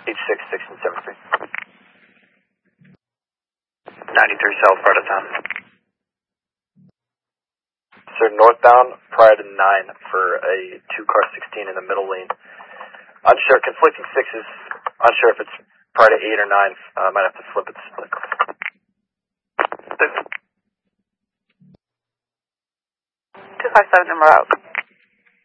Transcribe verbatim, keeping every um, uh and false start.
H six, six and seven three. ninety-three South, part of town. Sir, northbound, prior to nine for a two-car sixteen in the middle lane. Unsure, conflicting sixes. Unsure if it's prior to eight or nine. I uh, might have to flip it to split. two five seven number out.